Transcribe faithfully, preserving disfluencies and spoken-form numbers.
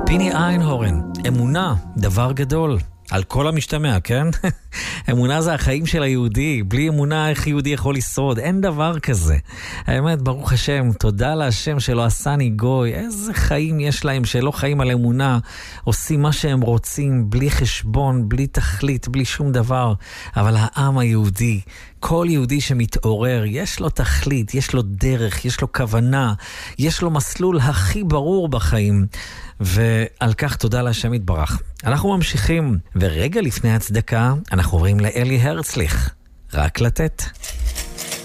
פיני איינהורן, אמונה, דבר גדול. על כל המשתמע, כן? אמונה זה החיים של היהודי. בלי אמונה, איך יהודי יכול לשרוד? אין דבר כזה. האמת, ברוך השם, תודה להשם שלא עשני גוי. איזה חיים יש להם שלא חיים על אמונה. עושים מה שהם רוצים, בלי חשבון, בלי תכלית, בלי שום דבר. אבל העם היהודי, כל יהודי שמתעורר, יש לו תכלית, יש לו דרך, יש לו כוונה, יש לו מסלול הכי ברור בחיים. ועל כך תודה להשם יתברך. אנחנו ממשיכים, ורגע לפני הצדקה, אנחנו עוברים לאלי הרצליך. רק לתת.